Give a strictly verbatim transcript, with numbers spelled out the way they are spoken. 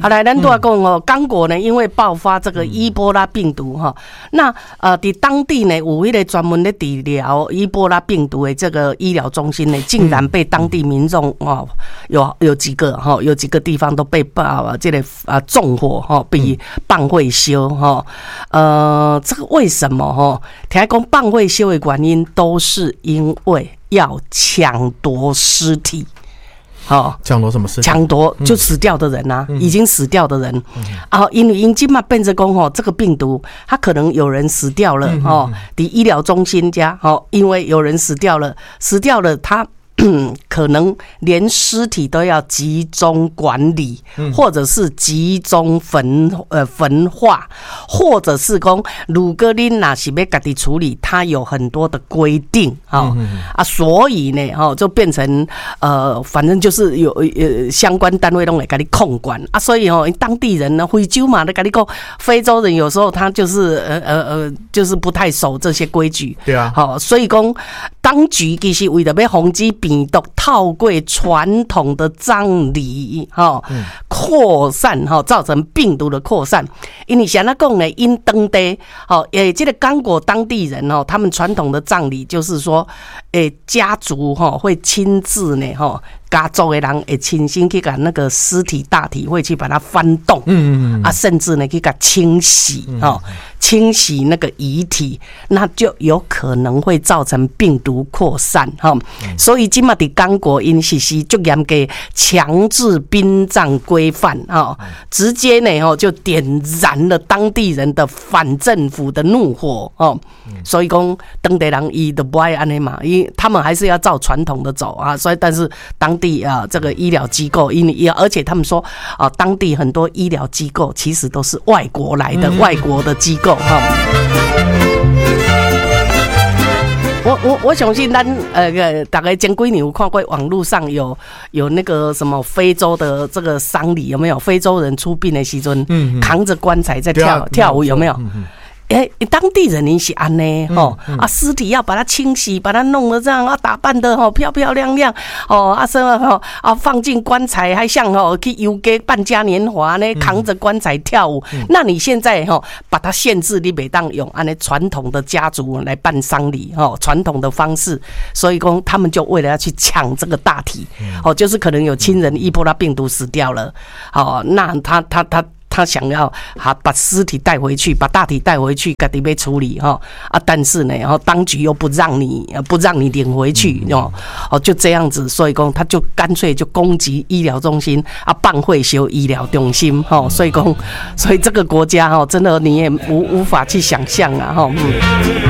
好来，咱都要讲哦，刚果呢，因为爆发这个伊波拉病毒哈，那呃，在当地呢，有一个专门的治疗伊波拉病毒的这个医疗中心呢，竟然被当地民众哦，有有几个哈，有几个地方都被爆这个啊纵火哈，被放火烧哈，呃，这个为什么哈？听讲放火烧的原因都是因为要抢夺尸体。 好，抢夺什么事？ 抢夺就死掉的人啊，嗯、已经死掉的人、嗯、啊，因为因今嘛变成讲吼，这个病毒它可能有人死掉了哦，在医疗中心家哦，因为有人死掉了，死掉了他。可能连尸体都要集中管理，或者是集中焚呃焚化，或者是讲如果你哪是要自己处理，它有很多的规定啊、嗯、啊，所以呢哈就变成呃反正就是有呃相关单位都会给你控管啊，所以哦当地人呢非洲嘛，跟你讲非洲人有时候他就是呃呃呃就是不太守这些规矩， 对啊， 好，所以讲当局其实为了要防止病毒透过传统的葬礼哈扩散哈，造成病毒的扩散。因为像那讲呢，因当地好诶，这个刚果当地人哦，他们传统的葬礼就是说，诶，家族哈会亲自呢哈。家族的人会亲身去把那个尸体大体会去把它翻动，嗯嗯啊，甚至呢去给它清洗哦，清洗那个遗体，那就有可能会造成病毒扩散哈。所以今嘛在刚果因实施就严格强制殡葬规范哈，直接呢哈就点燃了当地人的反政府的怒火哦。所以讲当地人伊都不爱安尼嘛，因他们还是要照传统的走啊。所以但是当地啊，这个医疗机构，因为而且他们说啊，当地很多医疗机构其实都是外国来的，嗯、外国的机构哈。我我我相信咱呃大概前几年有看过网络上有有那个什么非洲的这个丧礼有没有？非洲人出殡的时阵，嗯、扛着棺材在跳、啊、跳舞有没有？嗯嗯哎、欸，当地人也是安呢，吼、嗯嗯、啊，尸体要把它清洗，把它弄得这样啊，打扮的吼漂漂亮亮，哦啊什么吼啊，放进棺材，还像吼去游街办嘉年华呢，扛着棺材跳舞。嗯、那你现在吼把它限制，你每当用安尼传统的家族来办丧礼，吼传统的方式，所以讲他们就为了要去抢这个大体，哦，就是可能有亲人伊波拉病毒死掉了，哦，那他他他。他想要把尸体带回去，把大体带回去，自己被处理哈啊！但是呢，然后当局又不让你不让你领回去哦哦，就这样子，所以讲他就干脆就攻击医疗中心啊，办会修医疗中心哈，所以讲，所以这个国家哈，真的你也无无法去想象啊哈。嗯